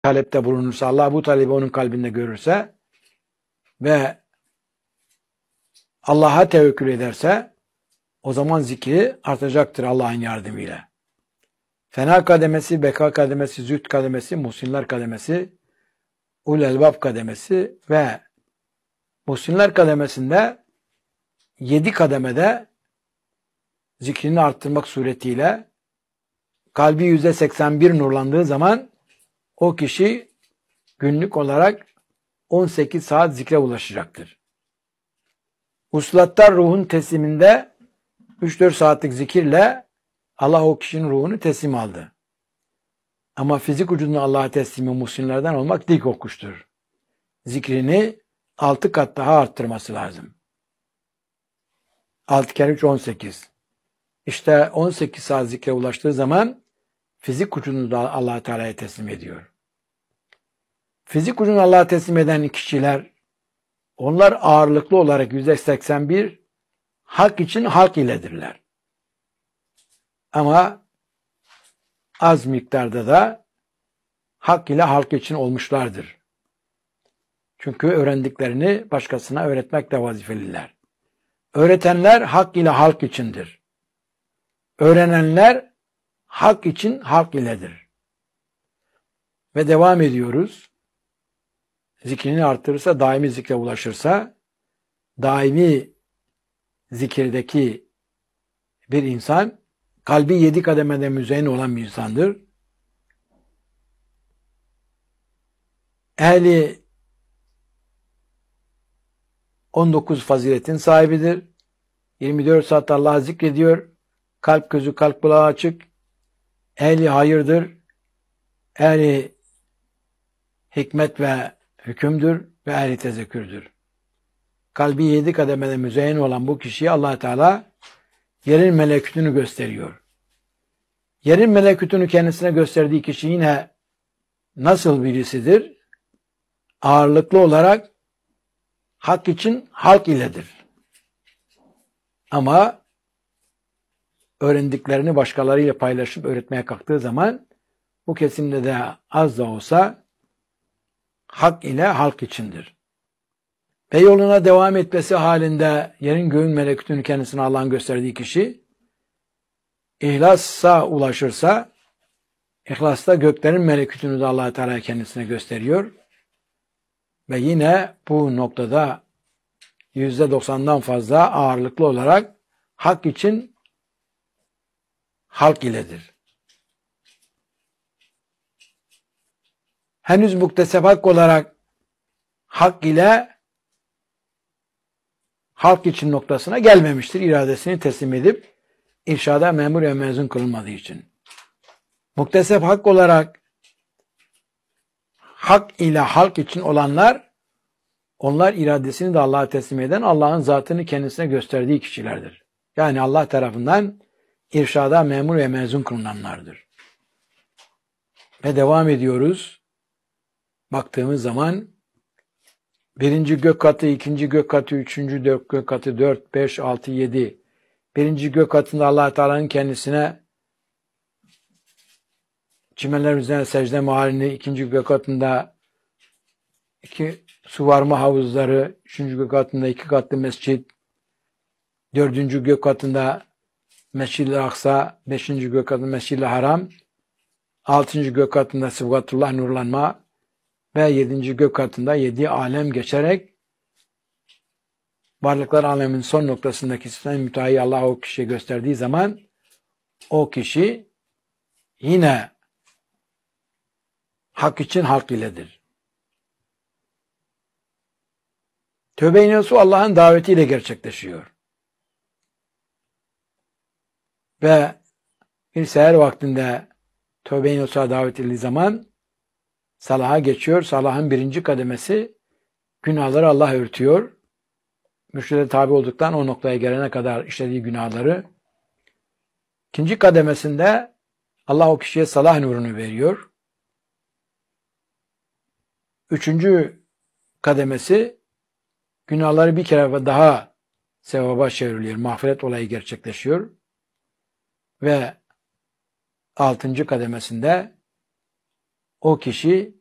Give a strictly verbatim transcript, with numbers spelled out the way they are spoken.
talepte bulunursa, Allah bu talebi onun kalbinde görürse ve Allah'a tevekkül ederse o zaman zikri artacaktır Allah'ın yardımıyla. Fena kademesi, beka kademesi, zühd kademesi, muhsinler kademesi, ul elbab kademesi ve muhsinler kademesinde yedi kademede zikrini arttırmak suretiyle kalbi yüzde seksen bir nurlandığı zaman o kişi günlük olarak on sekiz saat zikre ulaşacaktır. Uslatlar ruhun tesliminde üç dört saatlik zikirle Allah o kişinin ruhunu teslim aldı. Ama fizik vücudunu Allah'a teslimi muhsinlerden olmak dik okuştur. Zikrini altı kat daha arttırması lazım. altı kere üç on sekiz. İşte on sekiz saat zikre ulaştığı zaman fizik vücudunu da Allah Teala'ya teslim ediyor. Fizik vücudunu Allah'a teslim eden kişiler, onlar ağırlıklı olarak yüzde seksen bir hak için halk iledirler. Ama az miktarda da hak ile halk için olmuşlardır. Çünkü öğrendiklerini başkasına öğretmekle vazifeliler. Öğretenler hak ile halk içindir. Öğrenenler hak için halk iledir. Ve devam ediyoruz. Zikrini artırırsa, daimi zikre ulaşırsa, daimi zikirdeki bir insan, kalbi yedi kademede müzeyyen olan bir insandır. Ehli on dokuz faziletin sahibidir. yirmi dört saat Allah'ı zikrediyor. Kalp gözü, kalp kulağı açık. Ehli hayırdır. Ehli hikmet ve hükümdür ve ehli tezekkürdür. Kalbi yedi kademede müzeyyen olan bu kişiye Allah Teala yerin melekutunu gösteriyor. Yerin melekutunu kendisine gösterdiği kişi yine nasıl birisidir? Ağırlıklı olarak hak için halk iledir. Ama öğrendiklerini başkalarıyla paylaşıp öğretmeye kalktığı zaman bu kesimde de az da olsa hak ile halk içindir. Ve yoluna devam etmesi halinde yerin göğün melekutunu kendisine Allah'ın gösterdiği kişi İhlasa ulaşırsa, İhlasta göklerin melekutunu da Allah Teala kendisine gösteriyor. Ve yine bu noktada yüzde doksandan fazla ağırlıklı olarak hak için halk iledir. Henüz mukteseb hak olarak hak ile halk için noktasına gelmemiştir. İradesini teslim edip irşada memur ve mezun kılınmadığı için. Mukteseb hak olarak hak ile halk için olanlar, onlar iradesini de Allah'a teslim eden, Allah'ın zatını kendisine gösterdiği kişilerdir. Yani Allah tarafından irşada memur ve mezun kılınanlardır. Ve devam ediyoruz. Baktığımız zaman birinci gök katı, ikinci gök katı, üçüncü gök katı, dört, beş, altı, yedi. Birinci gök katında Allah Teala'nın kendisine çimenler üzerine secde mahallini, ikinci gök katında iki su varma havuzları, üçüncü gök katında iki katlı mescit, dördüncü gök katında Mescid-i Aksa, beşinci gök katında Mescid-i Haram, altıncı gök katında Sıbgatullah nurlanma ve yedinci gök katında yedi alem geçerek varlıklar aleminin son noktasındaki sistem müteahhit Allah o kişiye gösterdiği zaman o kişi yine hak için halk iledir. Tövbe inyosu Allah'ın davetiyle gerçekleşiyor. Ve bir seher vaktinde tövbe inyosu'a davet edildiği zaman salaha geçiyor. Salahın birinci kademesi günahları Allah örtüyor. Mürşide tabi olduktan o noktaya gelene kadar işlediği günahları. İkinci kademesinde Allah o kişiye salah nurunu veriyor. Üçüncü kademesi günahları bir kere daha sevaba çevriliyor. Mağfiret olayı gerçekleşiyor. Ve altıncı kademesinde o kişi